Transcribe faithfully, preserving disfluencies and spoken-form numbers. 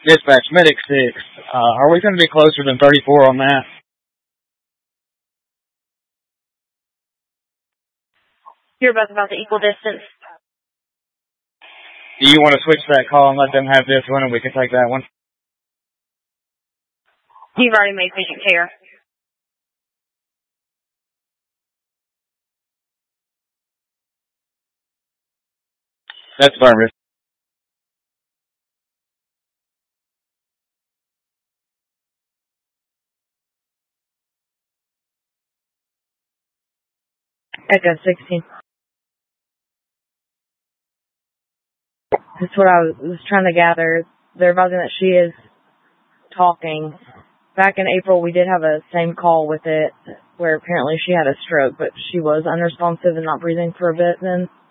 Dispatch, Medic six. Uh, are we going to be closer than thirty-four on that? You're both about the equal distance. Do you want to switch that call and let them have this one and we can take that one? You've already made patient care. That's affirmative. Echo sixteen. That's what I was, was trying to gather. They're advising that she is talking. Back in April, we did have a same call with it where apparently she had a stroke, but she was unresponsive and not breathing for a bit then.